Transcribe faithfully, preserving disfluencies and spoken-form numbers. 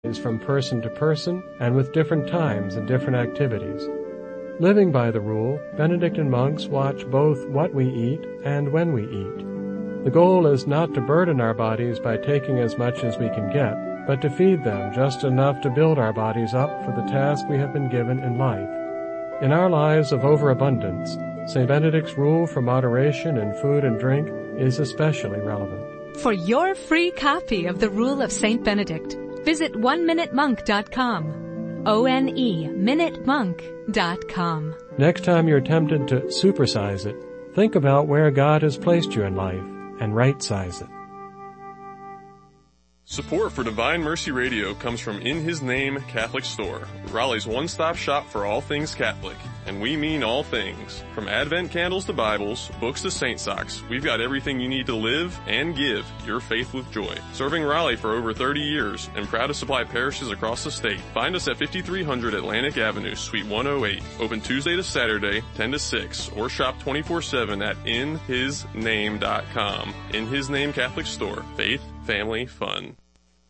from person to person and with different times and different activities. Living by the rule, Benedictine monks watch both what we eat and when we eat. The goal is not to burden our bodies by taking as much as we can get, but to feed them just enough to build our bodies up for the task we have been given in life. In our lives of overabundance, Saint Benedict's rule for moderation in food and drink is especially relevant. For your free copy of the Rule of Saint Benedict, visit one minute monk dot com. O N E, minute monk dot com. Next time you're tempted to supersize it, think about where God has placed you in life and right-size it. Support for Divine Mercy Radio comes from In His Name Catholic Store, Raleigh's one-stop shop for all things Catholic. And we mean all things. From Advent candles to Bibles, books to saint socks, we've got everything you need to live and give your faith with joy. Serving Raleigh for over thirty years and proud to supply parishes across the state. Find us at fifty-three hundred Atlantic Avenue, Suite one oh eight. Open Tuesday to Saturday, ten to six, or shop twenty-four seven at in his name dot com. In His Name Catholic Store. Faith, family, fun.